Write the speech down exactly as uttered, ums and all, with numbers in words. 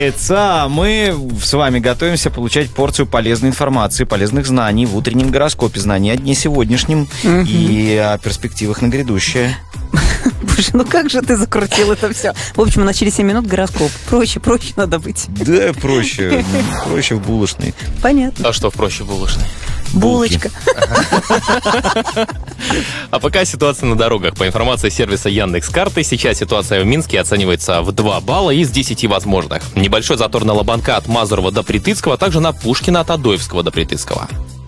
А мы с вами готовимся получать порцию полезной информации, полезных знаний в утреннем гороскопе, знаний о дне сегодняшнем mm-hmm. и о перспективах на грядущее. Боже, ну как же ты закрутил это все? В общем, начали семь минут гороскоп. Проще, проще надо быть. Да, проще. Проще в булочной. Понятно. А что в проще булочной? Булочка. А пока ситуация на дорогах. По информации сервиса Яндекс.Карты, сейчас ситуация в Минске оценивается в два балла из десяти возможных. Небольшой затор на Лобанка от Мазурова до Притыцкого, а также на Пушкина от Адоевского до Притыцкого.